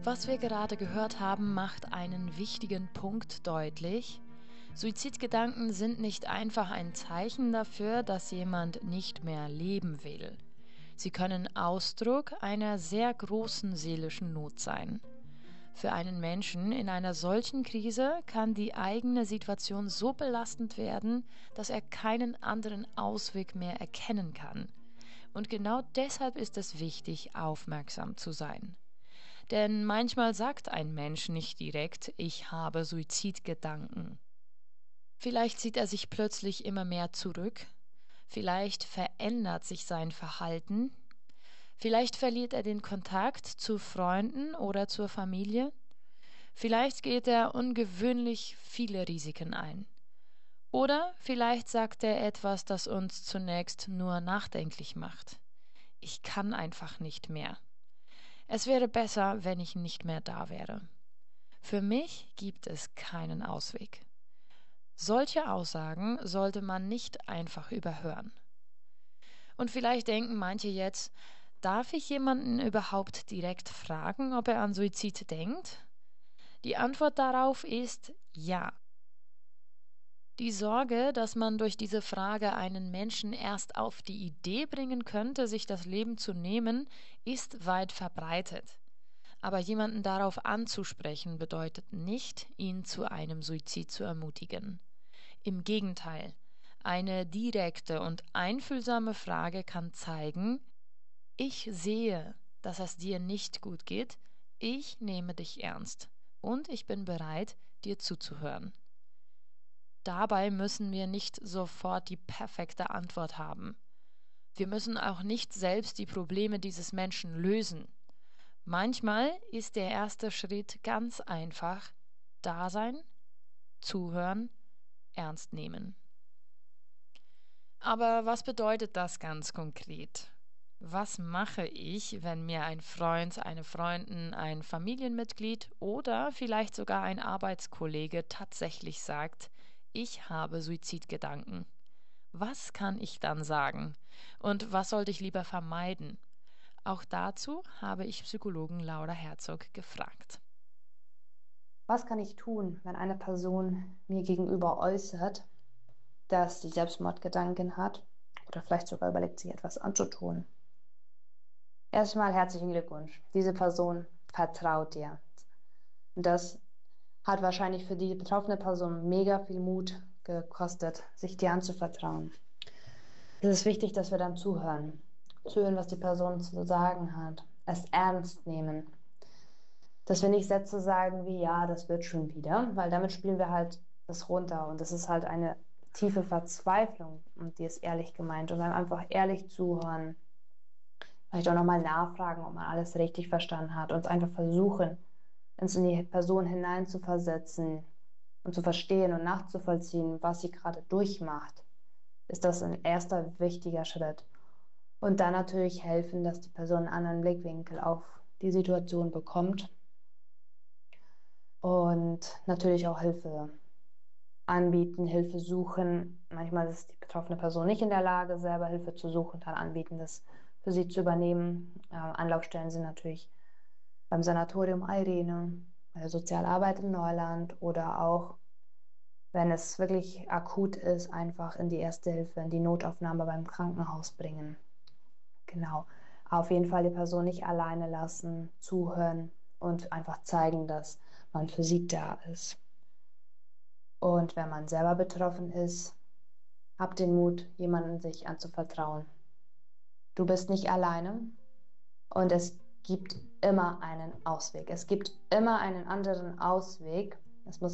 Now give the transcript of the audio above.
Was wir gerade gehört haben, macht einen wichtigen Punkt deutlich. Suizidgedanken sind nicht einfach ein Zeichen dafür, dass jemand nicht mehr leben will. Sie können Ausdruck einer sehr großen seelischen Not sein. Für einen Menschen in einer solchen Krise kann die eigene Situation so belastend werden, dass er keinen anderen Ausweg mehr erkennen kann. Und genau deshalb ist es wichtig, aufmerksam zu sein. Denn manchmal sagt ein Mensch nicht direkt, ich habe Suizidgedanken. Vielleicht zieht er sich plötzlich immer mehr zurück, vielleicht verändert sich sein Verhalten, vielleicht verliert er den Kontakt zu Freunden oder zur Familie, vielleicht geht er ungewöhnlich viele Risiken ein. Oder vielleicht sagt er etwas, das uns zunächst nur nachdenklich macht. Ich kann einfach nicht mehr. Es wäre besser, wenn ich nicht mehr da wäre. Für mich gibt es keinen Ausweg. Solche Aussagen sollte man nicht einfach überhören. Und vielleicht denken manche jetzt, darf ich jemanden überhaupt direkt fragen, ob er an Suizid denkt? Die Antwort darauf ist ja. Die Sorge, dass man durch diese Frage einen Menschen erst auf die Idee bringen könnte, sich das Leben zu nehmen, ist weit verbreitet. Aber jemanden darauf anzusprechen, bedeutet nicht, ihn zu einem Suizid zu ermutigen. Im Gegenteil, eine direkte und einfühlsame Frage kann zeigen, ich sehe, dass es dir nicht gut geht, ich nehme dich ernst und ich bin bereit, dir zuzuhören. Dabei müssen wir nicht sofort die perfekte Antwort haben. Wir müssen auch nicht selbst die Probleme dieses Menschen lösen. Manchmal ist der erste Schritt ganz einfach: da sein, zuhören, ernst nehmen. Aber was bedeutet das ganz konkret? Was mache ich, wenn mir ein Freund, eine Freundin, ein Familienmitglied oder vielleicht sogar ein Arbeitskollege tatsächlich sagt, ich habe Suizidgedanken? Was kann ich dann sagen? Und was sollte ich lieber vermeiden? Auch dazu habe ich Psychologen Laura Herzog gefragt. Was kann ich tun, wenn eine Person mir gegenüber äußert, dass sie Selbstmordgedanken hat oder vielleicht sogar überlegt, sich etwas anzutun? Erstmal herzlichen Glückwunsch. Diese Person vertraut dir. Und das hat wahrscheinlich für die betroffene Person mega viel Mut gekostet, sich dir anzuvertrauen. Es ist wichtig, dass wir dann zuhören. Zuhören, was die Person zu sagen hat. Es ernst nehmen. Dass wir nicht Sätze sagen wie, ja, das wird schon wieder, weil damit spielen wir halt das runter und das ist halt eine tiefe Verzweiflung und die ist ehrlich gemeint und dann einfach ehrlich zuhören, vielleicht auch nochmal nachfragen, ob man alles richtig verstanden hat und einfach versuchen, uns in die Person hineinzuversetzen und zu verstehen und nachzuvollziehen, was sie gerade durchmacht, ist das ein erster wichtiger Schritt. Und dann natürlich helfen, dass die Person einen anderen Blickwinkel auf die Situation bekommt und natürlich auch Hilfe anbieten, Hilfe suchen. Manchmal ist die betroffene Person nicht in der Lage, selber Hilfe zu suchen, dann anbieten, das für sie zu übernehmen. Anlaufstellen sind natürlich beim Sanatorium Eirene, bei der Sozialarbeit in Neuland oder auch, wenn es wirklich akut ist, einfach in die Erste Hilfe, in die Notaufnahme beim Krankenhaus bringen. Genau. Auf jeden Fall die Person nicht alleine lassen, zuhören und einfach zeigen, dass man für sie da ist. Und wenn man selber betroffen ist, hab den Mut, jemandem sich anzuvertrauen. Du bist nicht alleine und es gibt immer einen Ausweg. Es gibt immer einen anderen Ausweg. Es muss